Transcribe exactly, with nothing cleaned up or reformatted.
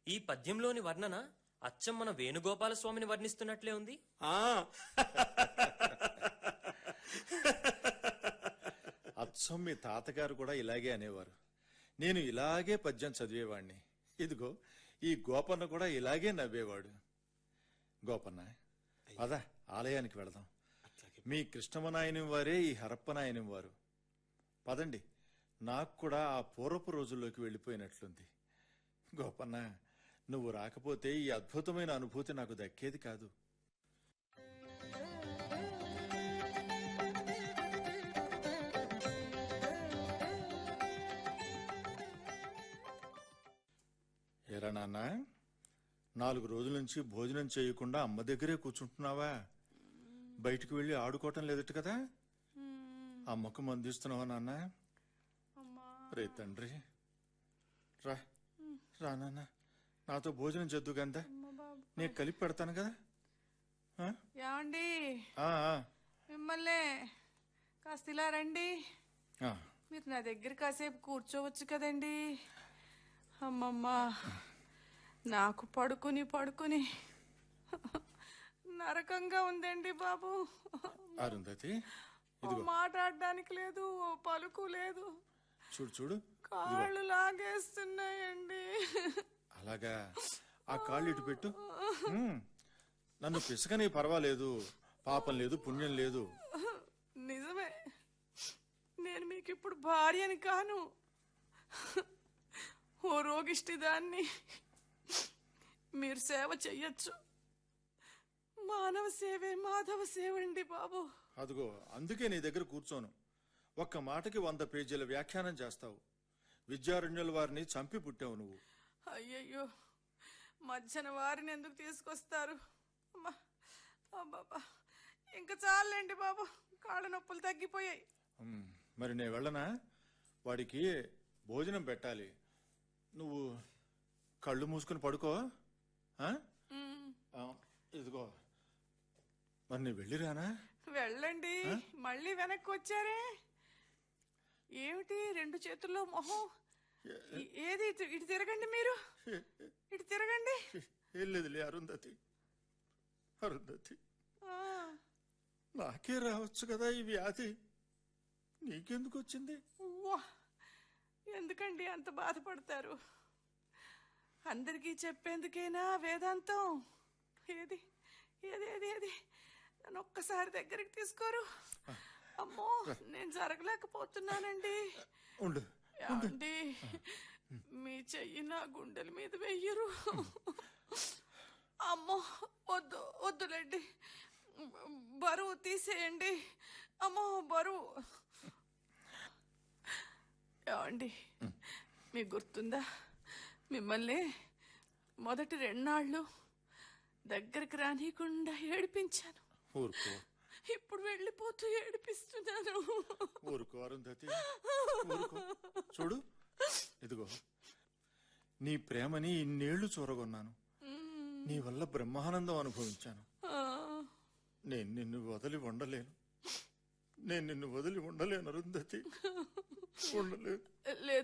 ఈ పద్యంలోని వర్ణన అచ్చం మన వేణుగోపాల స్వామిని వర్ణిస్తున్నట్లే ఉంది. ఆ అచ్చం మీ తాతగారు కూడా ఇలాగే అనేవారు. నేను ఇలాగే పద్యం చదివేవాణ్ణి. ఇదిగో ఈ గోపన్న కూడా ఇలాగే నవ్వేవాడు. గోపన్న, పద ఆలయానికి వెళదాం. మీ కృష్ణమనాయనం వారే ఈ హరప్పనాయనం వారు. పదండి, నాకు కూడా ఆ పూర్వపు రోజుల్లోకి వెళ్ళిపోయినట్లుంది. గోపన్న, నువ్వు రాకపోతే ఈ అద్భుతమైన అనుభూతి నాకు దక్కేది కాదు. ఏరా నాన్న, నాలుగు రోజుల నుంచి భోజనం చేయకుండా అమ్మ దగ్గరే కూర్చుంటున్నావా? బయటికి వెళ్ళి ఆడుకోవటం లేదట కదా? అమ్మకు మందిస్తున్నావా నాన్న? రే తండ్రి, రా రా నాన్న, నాతో భోజనం చేద్దు గందా, నేను కలిపి పెడతాను కదా. ఏమండి, ఆ, ఆ. మిమ్మల్ని కాస్త ఇలా రండి. ఆ. మీరు నా దగ్గర కాసేపు కూర్చోవచ్చు కదండి. అమ్మమ్మ, నాకు పడుకుని పడుకుని నరకంగా ఉందండి బాబు. అరుంధతి, ఓ మాట్లాడడానికి లేదు, ఓ పలుకు లేదు. చూడు చూడు, కాళ్ళు లాగేస్తున్నాయండి. అలాగా, ఆ కాళ్ళు ఇటు పెట్టు. ఉమ్, నన్ను పిసకని పర్వాలేదు, పాపం లేదు, పుణ్యం లేదు. నిజమే, నేను మీకు ఇప్పుడు భార్యని కాను, ఓ రోగిష్టి దాన్ని. మీరు సేవ చెయ్యొచ్చు. మానవ సేవే మాధవ సేవండి బాబు. అదిగో, అందుకే నీ దగ్గర కూర్చోను. ఒక్క మాటకి వంద పేజీల వ్యాఖ్యానం చేస్తావు. విద్యారణ్యుల వారిని చంపి పుట్టావు నువ్వు. అయ్యయ్యో, మధ్యన వారిని ఎందుకు తీసుకొస్తారు? అమ్మా, అబ్బాబా, ఇంకా చాలండి బాబు, కాళ్ళ నొప్పులు తగ్గిపోయాయి. ఉమ్, మరి నేను వెళ్ళనా? వాడికి భోజనం పెట్టాలి. నువ్వు కళ్ళు మూసుకుని పడుకో. ఆ? ఆ, ఇదిగో, మరి నేను వెళ్ళిరానా? వెళ్ళండి, మళ్ళీ వెనక్కి వచ్చారే ఏమిటి? రెండు చేతుల్లో మొహం. ఏది? ఇటు తిరగండి, మీరు ఇటు తిరగండి. ఏం లేదులే అరుంధతి, అరుంధతి, నాకే రావచ్చు కదా ఈ వ్యాధి, నీకెందుకు వచ్చింది? ఎందుకండి అంత బాధపడతారు? అందరికీ చెప్పేందుకేనా వేదాంతం? ఏది ఏది ఏది ఏది నన్ను ఒక్కసారి దగ్గరికి తీసుకోరు. అమ్మో, నేను జరగలేకపోతున్నానండి. ఉండు, ఏమండి, మీ చెయ్యి నా గుండెల మీద వెయ్యరు. అమ్మో, వద్దు వద్దులేండి, బరువు తీసేయండి. అమ్మో, బరువు. ఏమండి, మీకు గుర్తుందా, మిమ్మల్ని మొదటి రెండాళ్ళు దగ్గరికి రానియకుండా ఏడిపించాను. ఊరుకో, ఇప్పుడు వెళ్ళిపోతూ ఏడిపిస్తున్నాను. ఊరుకో అరుంధతి, ఊరుకో. చూడు, ఇదిగో, నీ ప్రేమని ఇన్నేళ్లు చూరగొన్నాను. నీ వల్ల బ్రహ్మానందం అనుభవించాను. నేను నిన్ను వదిలి ఉండలేను, నేను నిన్ను వదిలి ఉండలేను అరుంధతి, ఉండలేను.